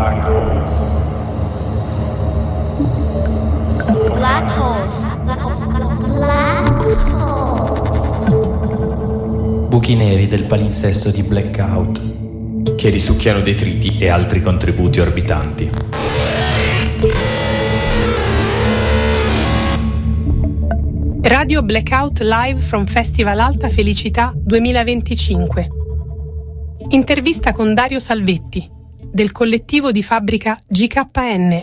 Black holes. Black holes. Black holes. Buchi neri del palinsesto di Blackout, che risucchiano detriti e altri contributi orbitanti. Radio Blackout Live from Festival Alta Felicità 2025. Intervista con Dario Salvetti, del collettivo di fabbrica GKN.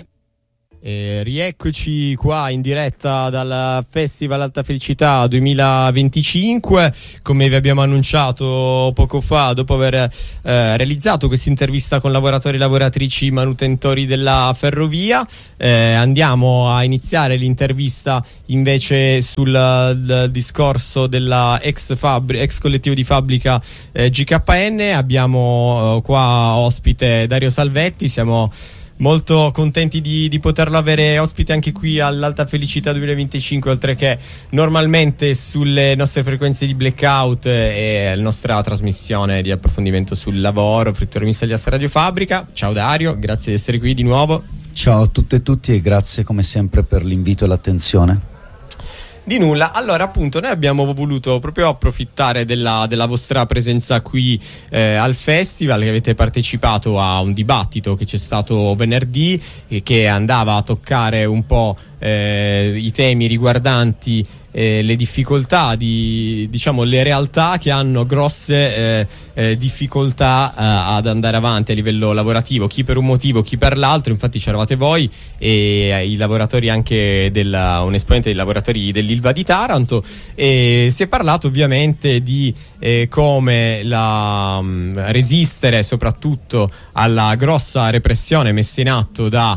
Rieccoci qua in diretta dal Festival Alta Felicità 2025. Come vi abbiamo annunciato poco fa, dopo aver realizzato questa intervista con lavoratori e lavoratrici manutentori della ferrovia, andiamo a iniziare l'intervista invece sul discorso della ex collettivo di fabbrica GKN. Abbiamo qua ospite Dario Salvetti. Siamo molto contenti di poterlo avere ospite anche qui all'Alta Felicità 2025, oltre che normalmente sulle nostre frequenze di Blackout e la nostra trasmissione di approfondimento sul lavoro, frutto remissa di Radio Fabbrica. Ciao Dario, grazie di essere qui di nuovo. Ciao a tutte e tutti e grazie come sempre per l'invito e l'attenzione. Di nulla. Allora, appunto, noi abbiamo voluto proprio approfittare della vostra presenza qui al festival, che avete partecipato a un dibattito che c'è stato venerdì e che andava a toccare un po' i temi riguardanti le difficoltà diciamo le realtà che hanno grosse difficoltà ad andare avanti a livello lavorativo, chi per un motivo, chi per l'altro. Infatti c'eravate voi e i lavoratori anche un esponente dei lavoratori dell'Ilva di Taranto, e si è parlato ovviamente di come resistere soprattutto alla grossa repressione messa in atto da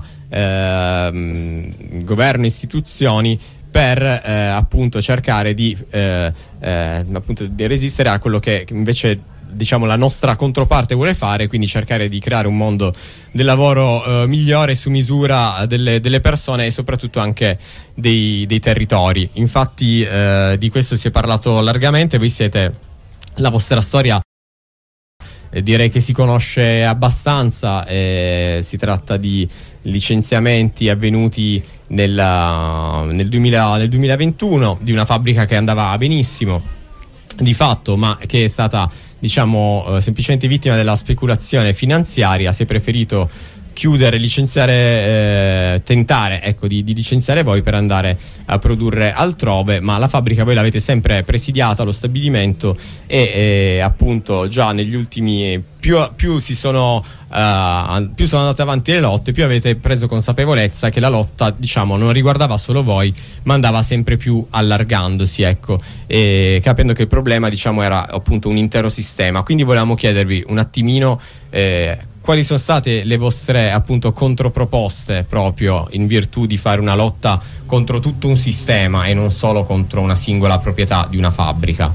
governo e istituzioni per appunto cercare di resistere a quello che invece, diciamo, la nostra controparte vuole fare, quindi cercare di creare un mondo del lavoro migliore su misura delle persone e soprattutto anche dei territori. Infatti di questo si è parlato largamente. Voi la vostra storia direi che si conosce abbastanza. Si tratta di licenziamenti avvenuti nel 2021 di una fabbrica che andava benissimo di fatto, ma che è stata, diciamo, semplicemente vittima della speculazione finanziaria. Si è preferito chiudere, licenziare, tentare, ecco, di licenziare voi per andare a produrre altrove, ma la fabbrica voi l'avete sempre presidiata, lo stabilimento, e appunto già negli ultimi più sono andate avanti le lotte, più avete preso consapevolezza che la lotta, diciamo, non riguardava solo voi, ma andava sempre più allargandosi, ecco, e capendo che il problema, diciamo, era appunto un intero sistema. Quindi volevamo chiedervi un attimino quali sono state le vostre, appunto, controproposte proprio in virtù di fare una lotta contro tutto un sistema e non solo contro una singola proprietà di una fabbrica.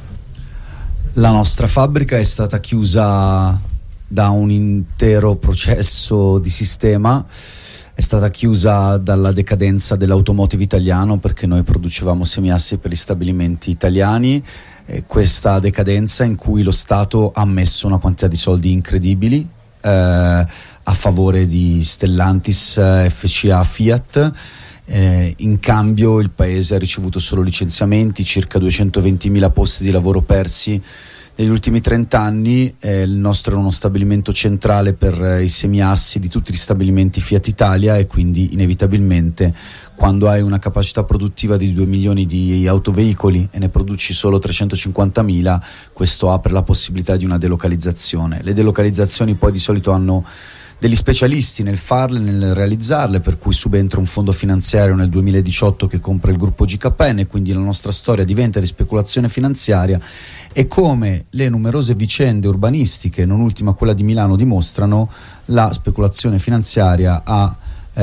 La nostra fabbrica è stata chiusa da un intero processo di sistema. È stata chiusa dalla decadenza dell'automotive italiano, perché noi producevamo semiassi per gli stabilimenti italiani. Questa decadenza in cui lo Stato ha messo una quantità di soldi incredibili a favore di Stellantis, FCA, Fiat. In cambio il paese ha ricevuto solo licenziamenti, circa 220.000 posti di lavoro persi negli ultimi 30 anni. Il nostro era uno stabilimento centrale per i semiassi di tutti gli stabilimenti Fiat Italia, e quindi inevitabilmente, quando hai una capacità produttiva di 2 milioni di autoveicoli e ne produci solo 350.000, questo apre la possibilità di una delocalizzazione. Le delocalizzazioni poi di solito hanno degli specialisti nel farle, nel realizzarle, per cui subentra un fondo finanziario nel 2018 che compra il gruppo GKN, e quindi la nostra storia diventa di speculazione finanziaria. E come le numerose vicende urbanistiche, non ultima quella di Milano, dimostrano, la speculazione finanziaria ha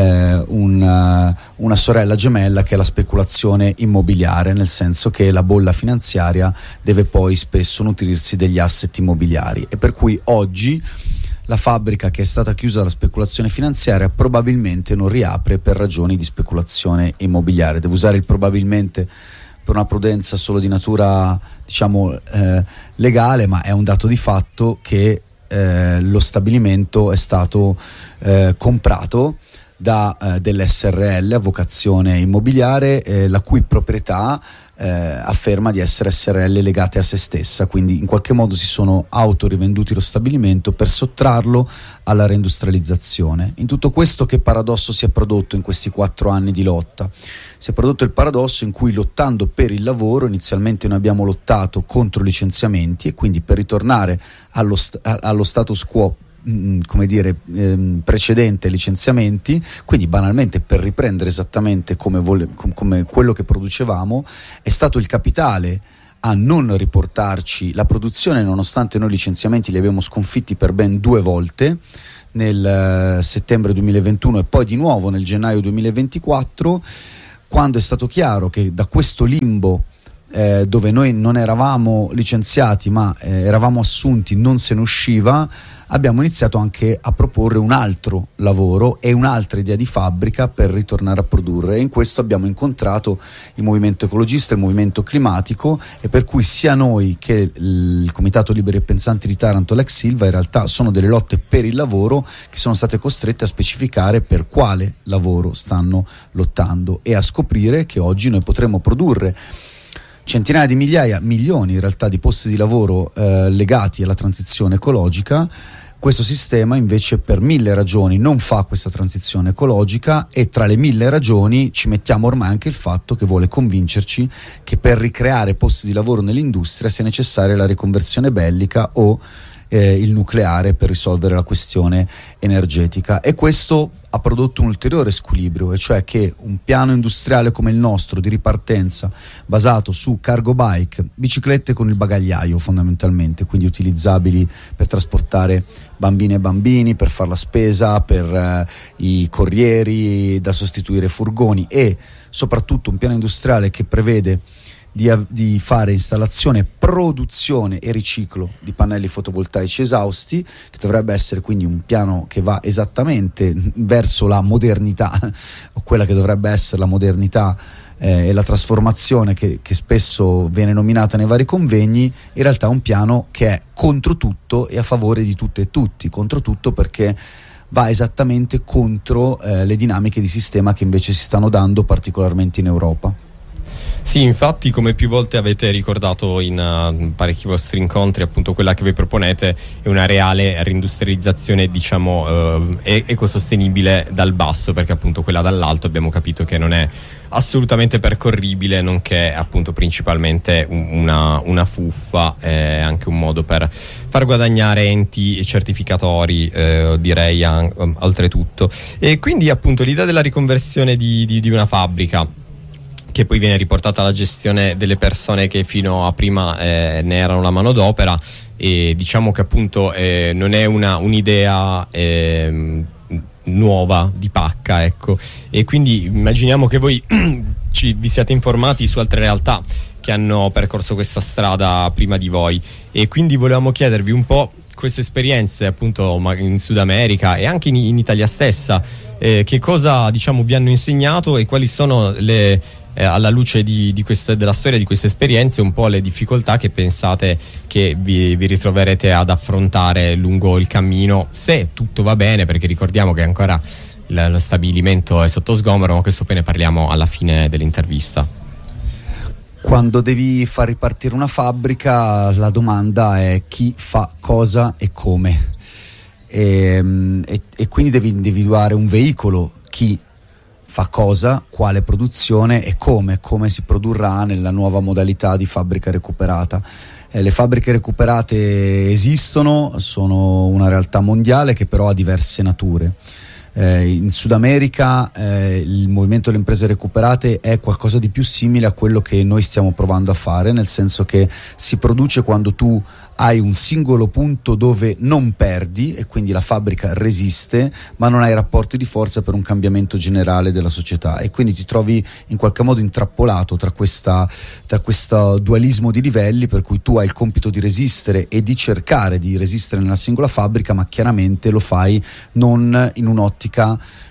una sorella gemella, che è la speculazione immobiliare, nel senso che la bolla finanziaria deve poi spesso nutrirsi degli asset immobiliari, e per cui oggi la fabbrica, che è stata chiusa dalla speculazione finanziaria, probabilmente non riapre per ragioni di speculazione immobiliare. Devo usare il probabilmente per una prudenza solo di natura, diciamo, legale, ma è un dato di fatto che lo stabilimento è stato comprato da delle SRL a vocazione immobiliare, la cui proprietà afferma di essere SRL legate a se stessa, quindi in qualche modo si sono autorivenduti lo stabilimento per sottrarlo alla reindustrializzazione. In tutto questo, che paradosso si è prodotto in questi 4 anni di lotta? Si è prodotto il paradosso in cui, lottando per il lavoro, inizialmente noi abbiamo lottato contro licenziamenti, e quindi per ritornare allo status quo precedente ai licenziamenti, quindi banalmente per riprendere esattamente come quello che producevamo, è stato il capitale a non riportarci la produzione, nonostante noi licenziamenti li abbiamo sconfitti per ben 2 volte, nel settembre 2021 e poi di nuovo nel gennaio 2024, quando è stato chiaro che da questo limbo dove noi non eravamo licenziati ma eravamo assunti, non se ne usciva. Abbiamo iniziato anche a proporre un altro lavoro e un'altra idea di fabbrica per ritornare a produrre, e in questo abbiamo incontrato il movimento ecologista, il movimento climatico, e per cui sia noi che il Comitato Liberi e Pensanti di Taranto, l'ex Silva, in realtà sono delle lotte per il lavoro che sono state costrette a specificare per quale lavoro stanno lottando e a scoprire che oggi noi potremmo produrre centinaia di migliaia, milioni in realtà, di posti di lavoro legati alla transizione ecologica. Questo sistema invece per 1000 ragioni non fa questa transizione ecologica, e tra le 1000 ragioni ci mettiamo ormai anche il fatto che vuole convincerci che per ricreare posti di lavoro nell'industria sia necessaria la riconversione bellica o il nucleare per risolvere la questione energetica. E questo ha prodotto un ulteriore squilibrio, e cioè che un piano industriale come il nostro di ripartenza, basato su cargo bike, biciclette con il bagagliaio fondamentalmente, quindi utilizzabili per trasportare bambine e bambini, per fare la spesa, per i corrieri da sostituire furgoni, e soprattutto un piano industriale che prevede di fare installazione, produzione e riciclo di pannelli fotovoltaici esausti, che dovrebbe essere quindi un piano che va esattamente verso la modernità, o quella che dovrebbe essere la modernità e la trasformazione che spesso viene nominata nei vari convegni. In realtà è un piano che è contro tutto e a favore di tutte e tutti. Contro tutto perché va esattamente contro le dinamiche di sistema che invece si stanno dando particolarmente in Europa. Sì, infatti, come più volte avete ricordato in parecchi vostri incontri, appunto quella che voi proponete è una reale reindustrializzazione, diciamo, ecosostenibile dal basso, perché appunto quella dall'alto abbiamo capito che non è assolutamente percorribile, nonché appunto principalmente una fuffa, anche un modo per far guadagnare enti certificatori, direi oltretutto. E quindi appunto l'idea della riconversione di una fabbrica, che poi viene riportata alla gestione delle persone che fino a prima ne erano la manodopera, e diciamo che appunto non è un'idea nuova di pacca, ecco. E quindi immaginiamo che voi vi siate informati su altre realtà che hanno percorso questa strada prima di voi, e quindi volevamo chiedervi un po' queste esperienze appunto in Sud America e anche in Italia stessa, che cosa, diciamo, vi hanno insegnato, e quali sono alla luce della storia di queste esperienze, un po' le difficoltà che pensate che vi ritroverete ad affrontare lungo il cammino, se tutto va bene, perché ricordiamo che ancora lo stabilimento è sotto sgombero, ma questo poi ne parliamo alla fine dell'intervista. Quando devi far ripartire una fabbrica, la domanda è chi fa cosa e come, e quindi devi individuare un veicolo, chi fa cosa, quale produzione e come si produrrà nella nuova modalità di fabbrica recuperata. Le fabbriche recuperate esistono, sono una realtà mondiale che però ha diverse nature. In Sud America il movimento delle imprese recuperate è qualcosa di più simile a quello che noi stiamo provando a fare, nel senso che si produce quando tu hai un singolo punto dove non perdi, e quindi la fabbrica resiste, ma non hai rapporti di forza per un cambiamento generale della società, e quindi ti trovi in qualche modo intrappolato tra questo dualismo di livelli, per cui tu hai il compito di resistere e di cercare di resistere nella singola fabbrica, ma chiaramente lo fai non in un'ottica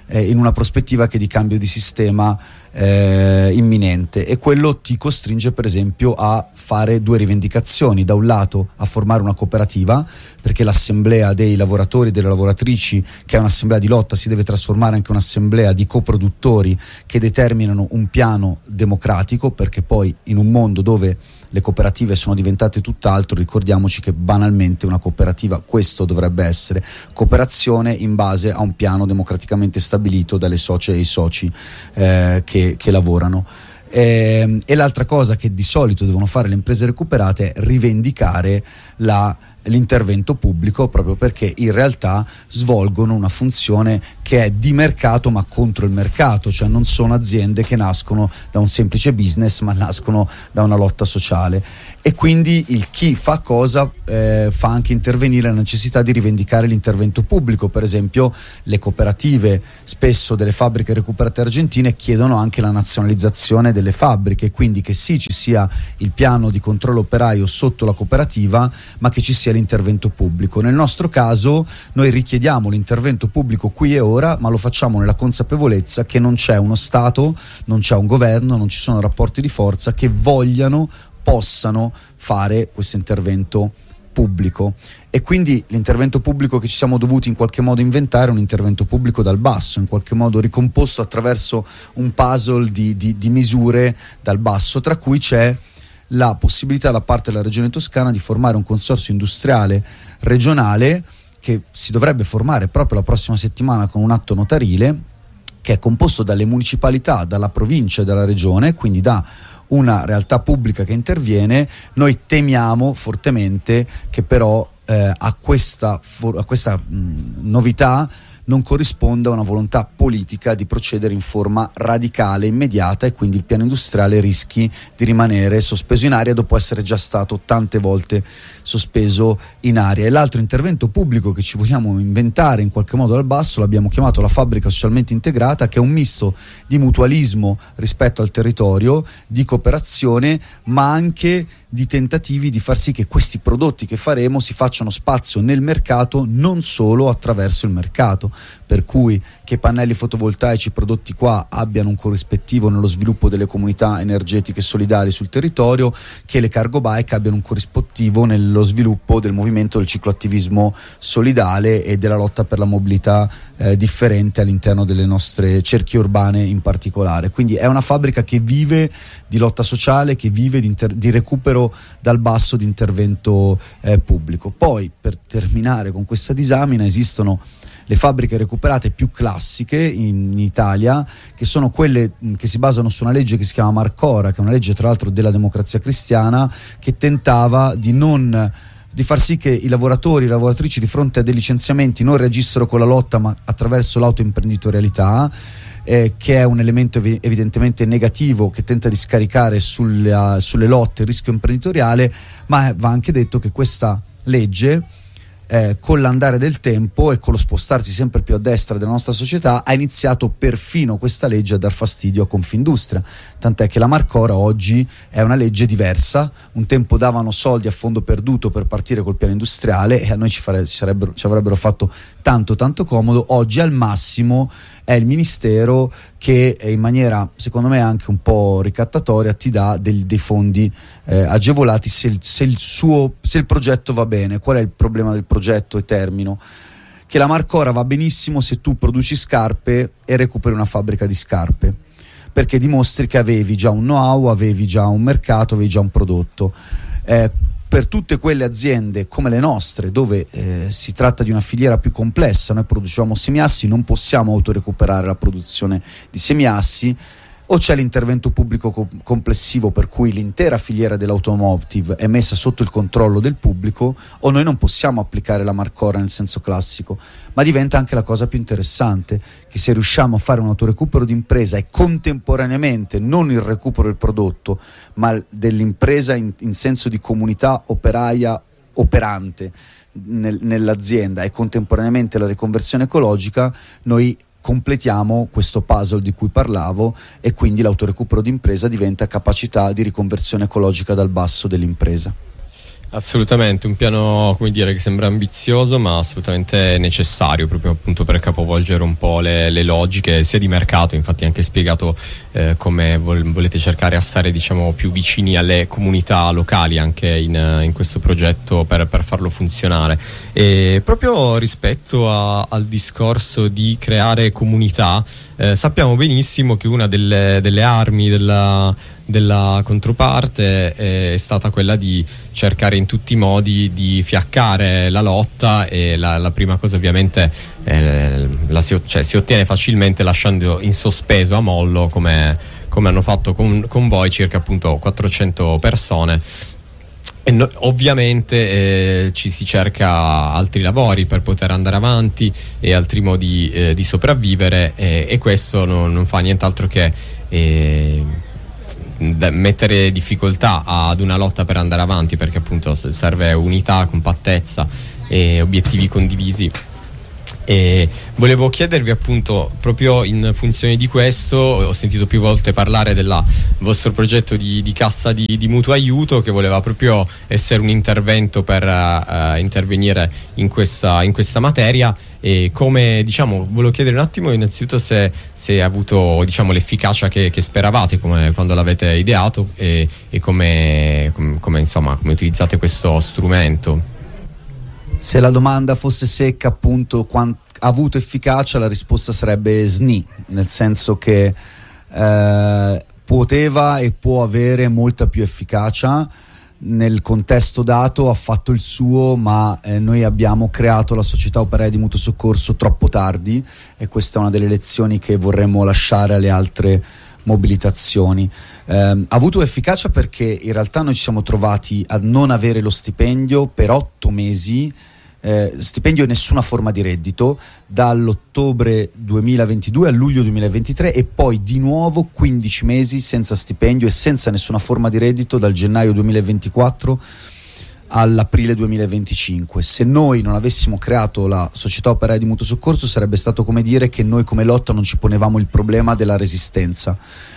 in una prospettiva che è di cambio di sistema imminente, e quello ti costringe per esempio a fare due rivendicazioni: da un lato a formare una cooperativa, perché l'assemblea dei lavoratori e delle lavoratrici, che è un'assemblea di lotta, si deve trasformare anche in un'assemblea di coproduttori che determinano un piano democratico, perché poi in un mondo dove le cooperative sono diventate tutt'altro, ricordiamoci che banalmente una cooperativa questo dovrebbe essere: cooperazione in base a un piano democraticamente stabilito dalle socie e i soci che lavorano. E l'altra cosa che di solito devono fare le imprese recuperate è rivendicare l'intervento pubblico, proprio perché in realtà svolgono una funzione che è di mercato ma contro il mercato, cioè non sono aziende che nascono da un semplice business, ma nascono da una lotta sociale, e quindi il chi fa cosa fa anche intervenire la necessità di rivendicare l'intervento pubblico. Per esempio le cooperative spesso delle fabbriche recuperate argentine chiedono anche la nazionalizzazione delle fabbriche, quindi che sì, ci sia il piano di controllo operaio sotto la cooperativa, ma che ci sia l'intervento pubblico. Nel nostro caso noi richiediamo l'intervento pubblico qui e ora, ma lo facciamo nella consapevolezza che non c'è uno Stato, non c'è un governo, non ci sono rapporti di forza che possano fare questo intervento pubblico, e quindi l'intervento pubblico che ci siamo dovuti in qualche modo inventare è un intervento pubblico dal basso, in qualche modo ricomposto attraverso un puzzle di misure dal basso, tra cui c'è la possibilità da parte della Regione Toscana di formare un consorzio industriale regionale che si dovrebbe formare proprio la prossima settimana con un atto notarile, che è composto dalle municipalità, dalla provincia e dalla regione, quindi da una realtà pubblica che interviene. Noi temiamo fortemente che però a questa novità non corrisponda una volontà politica di procedere in forma radicale, immediata, e quindi il piano industriale rischi di rimanere sospeso in aria dopo essere già stato tante volte sospeso in aria. E l'altro intervento pubblico che ci vogliamo inventare in qualche modo dal basso l'abbiamo chiamato la fabbrica socialmente integrata, che è un misto di mutualismo rispetto al territorio, di cooperazione, ma anche di tentativi di far sì che questi prodotti che faremo si facciano spazio nel mercato, non solo attraverso il mercato, per cui che pannelli fotovoltaici prodotti qua abbiano un corrispettivo nello sviluppo delle comunità energetiche solidali sul territorio, che le cargo bike abbiano un corrispettivo nello sviluppo del movimento del cicloattivismo solidale e della lotta per la mobilità differente all'interno delle nostre cerchie urbane in particolare. Quindi è una fabbrica che vive di lotta sociale, che vive di recupero dal basso, di intervento pubblico. Poi, per terminare con questa disamina, esistono le fabbriche recuperate più classiche in Italia, che sono quelle che si basano su una legge che si chiama Marcora, che è una legge tra l'altro della Democrazia Cristiana, che tentava di far sì che i lavoratori e le lavoratrici di fronte a dei licenziamenti non reagissero con la lotta, ma attraverso l'autoimprenditorialità, che è un elemento evidentemente negativo che tenta di scaricare sulle lotte il rischio imprenditoriale. Ma va anche detto che questa legge, con l'andare del tempo e con lo spostarsi sempre più a destra della nostra società, ha iniziato perfino questa legge a dar fastidio a Confindustria, tant'è che la Marcora oggi è una legge diversa. Un tempo davano soldi a fondo perduto per partire col piano industriale e a noi ci avrebbero fatto tanto comodo. Oggi al massimo è il Ministero che in maniera secondo me anche un po' ricattatoria ti dà dei fondi agevolati se il progetto va bene. Qual è il problema del progetto? E termino: che la Marcora va benissimo se tu produci scarpe e recuperi una fabbrica di scarpe, perché dimostri che avevi già un know-how, avevi già un mercato, avevi già un prodotto. Per tutte quelle aziende come le nostre, dove si tratta di una filiera più complessa, noi produciamo semiassi, non possiamo autorecuperare la produzione di semiassi, o c'è l'intervento pubblico complessivo per cui l'intera filiera dell'automotive è messa sotto il controllo del pubblico, o noi non possiamo applicare la Marcora nel senso classico. Ma diventa anche la cosa più interessante, che se riusciamo a fare un autorecupero d'impresa e contemporaneamente non il recupero del prodotto, ma dell'impresa in senso di comunità operaia operante nell'azienda, e contemporaneamente la riconversione ecologica, noi completiamo questo puzzle di cui parlavo, e quindi l'autorecupero d'impresa diventa capacità di riconversione ecologica dal basso dell'impresa. Assolutamente, un piano, come dire, che sembra ambizioso ma assolutamente necessario, proprio appunto per capovolgere un po' le logiche sia di mercato. Infatti anche spiegato come volete cercare a stare, diciamo, più vicini alle comunità locali anche in questo progetto per farlo funzionare. E proprio rispetto al discorso di creare comunità, sappiamo benissimo che una delle armi della controparte è stata quella di cercare in tutti i modi di fiaccare la lotta, e la prima cosa ovviamente si ottiene facilmente lasciando in sospeso a mollo, come hanno fatto con voi, circa appunto 400 persone. E ovviamente ci si cerca altri lavori per poter andare avanti e altri modi di sopravvivere, e questo non fa nient'altro che mettere difficoltà ad una lotta per andare avanti, perché appunto serve unità, compattezza e obiettivi condivisi. E volevo chiedervi, appunto, proprio in funzione di questo, ho sentito più volte parlare del vostro progetto di cassa di mutuo aiuto, che voleva proprio essere un intervento per intervenire in questa materia. E come, diciamo, volevo chiedere un attimo innanzitutto se ha avuto, diciamo, l'efficacia che speravate quando l'avete ideato, e come utilizzate questo strumento. Se la domanda fosse secca, appunto, ha avuto efficacia, la risposta sarebbe SNI, nel senso che poteva e può avere molta più efficacia. Nel contesto dato ha fatto il suo, ma noi abbiamo creato la società operaia di mutuo soccorso troppo tardi, e questa è una delle lezioni che vorremmo lasciare alle altre mobilitazioni. Ha avuto efficacia perché in realtà noi ci siamo trovati a non avere lo stipendio per 8 mesi, stipendio e nessuna forma di reddito, dall'ottobre 2022 a luglio 2023, e poi di nuovo 15 mesi senza stipendio e senza nessuna forma di reddito dal gennaio 2024 all'aprile 2025. Se noi non avessimo creato la società operaia di mutuo soccorso, sarebbe stato come dire che noi come lotta non ci ponevamo il problema della resistenza.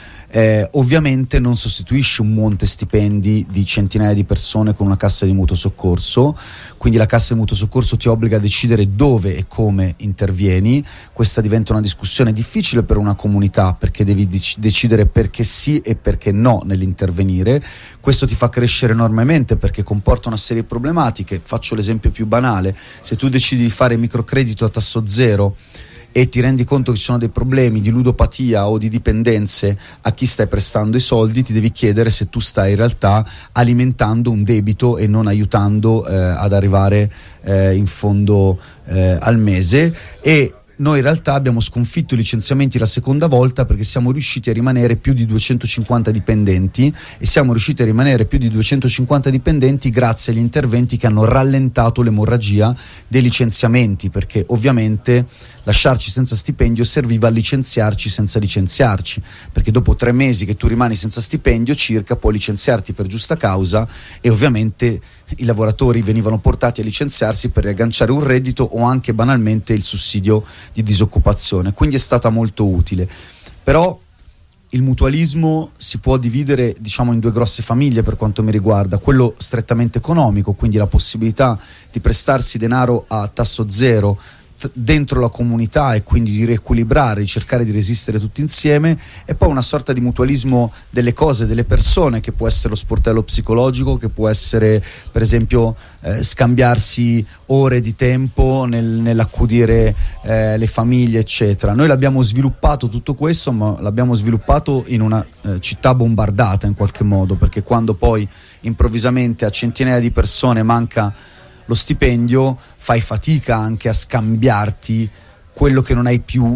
Ovviamente non sostituisce un monte stipendi di centinaia di persone con una cassa di mutuo soccorso, quindi la cassa di mutuo soccorso ti obbliga a decidere dove e come intervieni. Questa diventa una discussione difficile per una comunità, perché devi decidere perché sì e perché no nell'intervenire. Questo ti fa crescere enormemente perché comporta una serie di problematiche. Faccio l'esempio più banale: se tu decidi di fare microcredito a tasso zero e ti rendi conto che ci sono dei problemi di ludopatia o di dipendenze a chi stai prestando i soldi, ti devi chiedere se tu stai in realtà alimentando un debito e non aiutando ad arrivare in fondo al mese. E noi in realtà abbiamo sconfitto i licenziamenti la seconda volta perché siamo riusciti a rimanere più di 250 dipendenti, e siamo riusciti a rimanere più di 250 dipendenti grazie agli interventi che hanno rallentato l'emorragia dei licenziamenti, perché ovviamente lasciarci senza stipendio serviva a licenziarci senza licenziarci, perché dopo 3 mesi che tu rimani senza stipendio circa puoi licenziarti per giusta causa, e ovviamente i lavoratori venivano portati a licenziarsi per riagganciare un reddito o anche banalmente il sussidio di disoccupazione. Quindi è stata molto utile. Però il mutualismo si può dividere, diciamo, in 2 grosse famiglie per quanto mi riguarda: quello strettamente economico, quindi la possibilità di prestarsi denaro a tasso zero dentro la comunità e quindi di riequilibrare, di cercare di resistere tutti insieme, e poi una sorta di mutualismo delle cose, delle persone, che può essere lo sportello psicologico, che può essere per esempio scambiarsi ore di tempo nell'accudire le famiglie, eccetera. Noi l'abbiamo sviluppato tutto questo, ma l'abbiamo sviluppato in una città bombardata in qualche modo, perché quando poi improvvisamente a centinaia di persone manca lo stipendio, fai fatica anche a scambiarti quello che non hai più,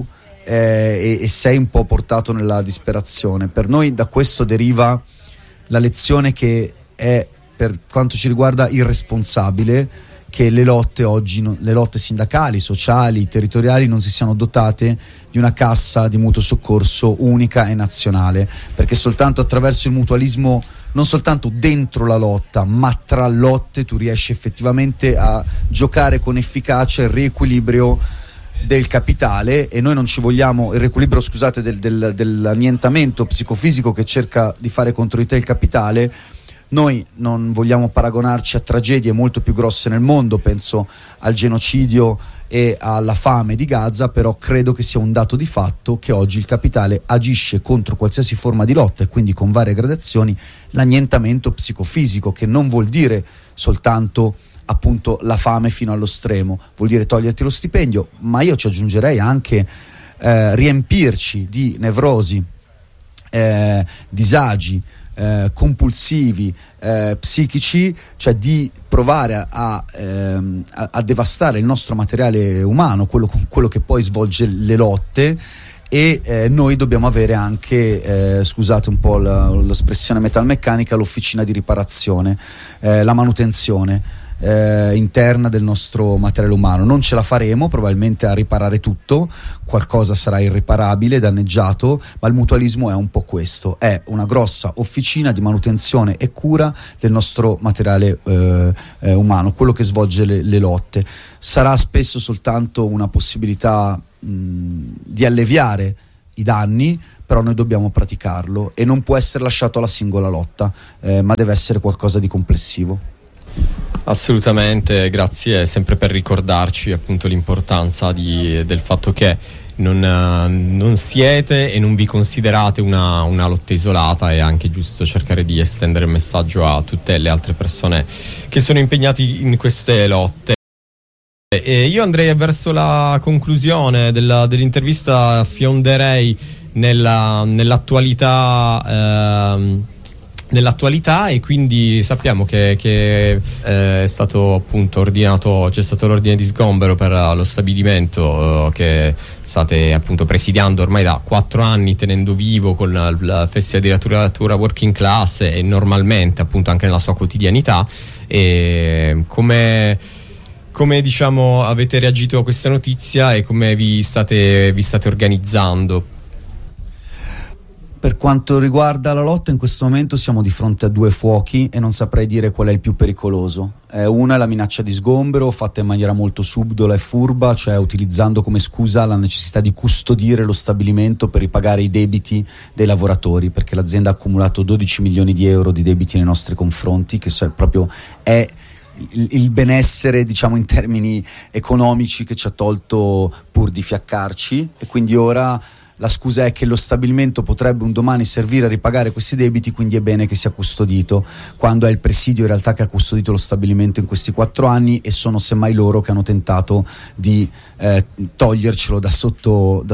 e sei un po' portato nella disperazione. Per noi da questo deriva la lezione che è, per quanto ci riguarda, irresponsabile che le lotte oggi, le lotte sindacali, sociali, territoriali, non si siano dotate di una cassa di mutuo soccorso unica e nazionale, perché soltanto attraverso il mutualismo, non soltanto dentro la lotta, ma tra lotte, tu riesci effettivamente a giocare con efficacia il riequilibrio del capitale. E noi non ci vogliamo il riequilibrio, scusate, dell'annientamento psicofisico che cerca di fare contro di te il capitale. Noi non vogliamo paragonarci a tragedie molto più grosse nel mondo, penso al genocidio e alla fame di Gaza, però credo che sia un dato di fatto che oggi il capitale agisce contro qualsiasi forma di lotta, e quindi con varie gradazioni l'annientamento psicofisico, che non vuol dire soltanto appunto la fame fino allo stremo, vuol dire toglierti lo stipendio, ma io ci aggiungerei anche riempirci di nevrosi, disagi compulsivi, psichici, cioè di provare a devastare il nostro materiale umano, quello che poi svolge le lotte. E noi dobbiamo avere anche, scusate un po' l'espressione metalmeccanica, l'officina di riparazione, la manutenzione interna del nostro materiale umano. Non ce la faremo probabilmente a riparare tutto, qualcosa sarà irreparabile, danneggiato, ma il mutualismo è un po' questo, è una grossa officina di manutenzione e cura del nostro materiale umano, quello che svolge le lotte. Sarà spesso soltanto una possibilità di alleviare i danni, però noi dobbiamo praticarlo e non può essere lasciato alla singola lotta, ma deve essere qualcosa di complessivo. Assolutamente, grazie sempre per ricordarci appunto l'importanza del fatto che non siete e non vi considerate una lotta isolata. È anche giusto cercare di estendere il messaggio a tutte le altre persone che sono impegnati in queste lotte. E io andrei verso la conclusione dell'intervista. Fionderei nell'attualità, e quindi sappiamo che è stato appunto c'è stato l'ordine di sgombero per lo stabilimento che state appunto presidiando ormai da 4 anni, tenendo vivo con la Festival di Letteratura Working Class e normalmente appunto anche nella sua quotidianità. E come diciamo avete reagito a questa notizia e come vi state organizzando? Per quanto riguarda la lotta, in questo momento siamo di fronte a 2 fuochi e non saprei dire qual è il più pericoloso. Una è la minaccia di sgombero, fatta in maniera molto subdola e furba, cioè utilizzando come scusa la necessità di custodire lo stabilimento per ripagare i debiti dei lavoratori, perché l'azienda ha accumulato 12 milioni di euro di debiti nei nostri confronti, che proprio è il benessere, diciamo, in termini economici, che ci ha tolto pur di fiaccarci, e quindi ora la scusa è che lo stabilimento potrebbe un domani servire a ripagare questi debiti, quindi è bene che sia custodito, quando è il presidio in realtà che ha custodito lo stabilimento in questi 4 anni, e sono semmai loro che hanno tentato di togliercelo da sotto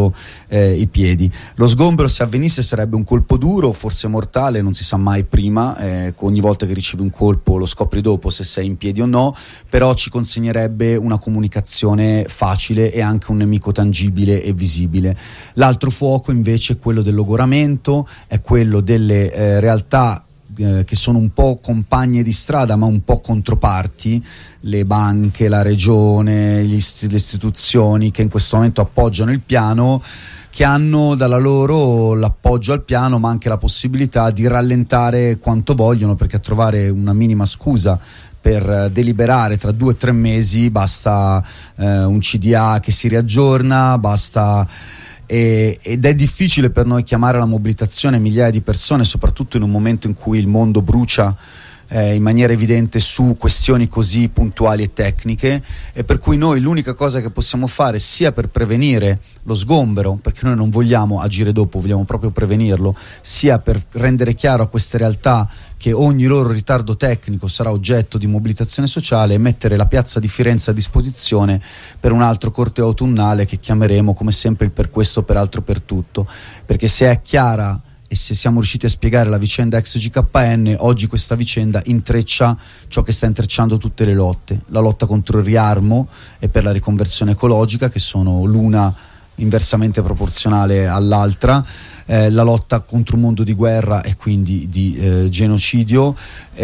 i piedi. Lo sgombero, se avvenisse, sarebbe un colpo duro, forse mortale, non si sa mai prima, ogni volta che ricevi un colpo lo scopri dopo se sei in piedi o no, però ci consegnerebbe una comunicazione facile e anche un nemico tangibile e visibile. L'altro fuoco invece è quello del logoramento, è quello delle realtà che sono un po' compagne di strada ma un po' controparti, le banche, la regione, le istituzioni che in questo momento appoggiano il piano, che hanno dalla loro l'appoggio al piano ma anche la possibilità di rallentare quanto vogliono, perché a trovare una minima scusa per deliberare tra 2 o 3 mesi basta un CDA che si riaggiorna, basta. Ed è difficile per noi chiamare alla mobilitazione migliaia di persone, soprattutto in un momento in cui il mondo brucia in maniera evidente su questioni così puntuali e tecniche, e per cui noi l'unica cosa che possiamo fare, sia per prevenire lo sgombero, perché noi non vogliamo agire dopo, vogliamo proprio prevenirlo, sia per rendere chiaro a queste realtà che ogni loro ritardo tecnico sarà oggetto di mobilitazione sociale, e mettere la piazza di Firenze a disposizione per un altro corteo autunnale che chiameremo come sempre il per questo, per altro, per tutto, perché se è chiara e se siamo riusciti a spiegare la vicenda ex GKN, oggi questa vicenda intreccia ciò che sta intrecciando tutte le lotte: la lotta contro il riarmo e per la riconversione ecologica, che sono l'una inversamente proporzionale all'altra, la lotta contro un mondo di guerra e quindi di genocidio,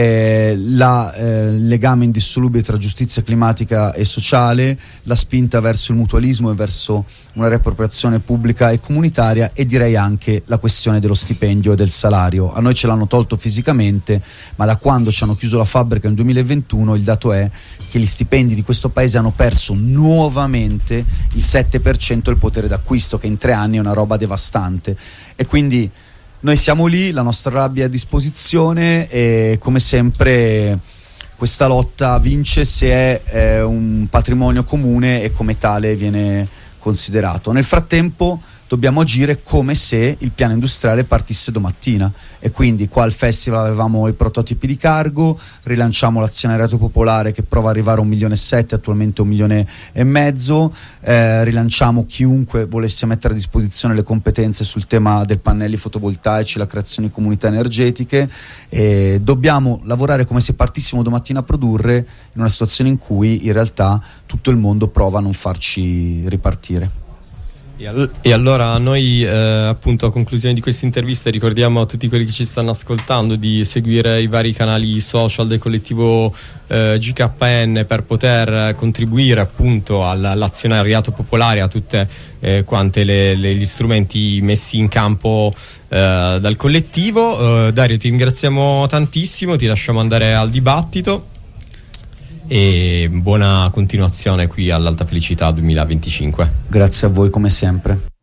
il legame indissolubile tra giustizia climatica e sociale, la spinta verso il mutualismo e verso una riappropriazione pubblica e comunitaria, e direi anche la questione dello stipendio e del salario. A noi ce l'hanno tolto fisicamente, ma da quando ci hanno chiuso la fabbrica nel 2021 il dato è che gli stipendi di questo paese hanno perso nuovamente il 7% del potere d'acquisto, che in 3 anni è una roba devastante. E quindi noi siamo lì, la nostra rabbia è a disposizione e come sempre questa lotta vince se è un patrimonio comune e come tale viene considerato. Nel frattempo dobbiamo agire come se il piano industriale partisse domattina, e quindi qua al festival avevamo i prototipi di cargo, rilanciamo l'azionariato popolare che prova ad arrivare a 1,7 milioni, attualmente 1,5 milioni, rilanciamo chiunque volesse mettere a disposizione le competenze sul tema del pannelli fotovoltaici, la creazione di comunità energetiche, e dobbiamo lavorare come se partissimo domattina a produrre in una situazione in cui in realtà tutto il mondo prova a non farci ripartire. E allora noi appunto a conclusione di questa intervista ricordiamo a tutti quelli che ci stanno ascoltando di seguire i vari canali social del collettivo GKN per poter contribuire appunto all'azionariato popolare, a tutte quante gli strumenti messi in campo dal collettivo. Dario, ti ringraziamo tantissimo, ti lasciamo andare al dibattito e buona continuazione qui all'Alta Felicità 2025. Grazie a voi come sempre.